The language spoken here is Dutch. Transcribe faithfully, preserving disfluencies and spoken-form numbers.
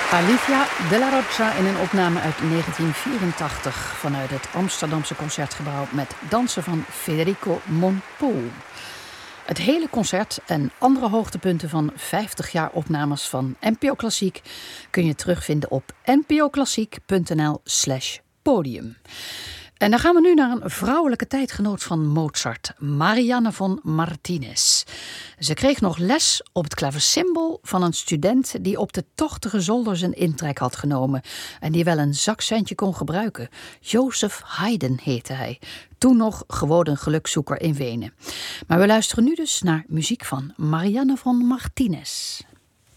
Alicia de la Rocha in een opname uit negentien vierentachtig vanuit het Amsterdamse Concertgebouw met dansen van Federico Monpou. Het hele concert en andere hoogtepunten van vijftig jaar opnames van N P O Klassiek kun je terugvinden op npoklassiek.nl slash podium. En dan gaan we nu naar een vrouwelijke tijdgenoot van Mozart, Marianne von Martinez. Ze kreeg nog les op het klavecimbal van een student die op de tochtige zolder zijn intrek had genomen en die wel een zakcentje kon gebruiken. Joseph Haydn heette hij, toen nog gewoon een gelukzoeker in Wenen. Maar we luisteren nu dus naar muziek van Marianne von Martinez.